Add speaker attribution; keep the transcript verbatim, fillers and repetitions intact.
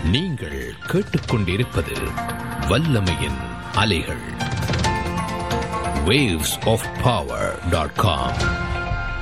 Speaker 1: நீங்கள் கேட்டுக்கொண்டிருப்பது வல்லமையின் அலைகள். waves of power dot com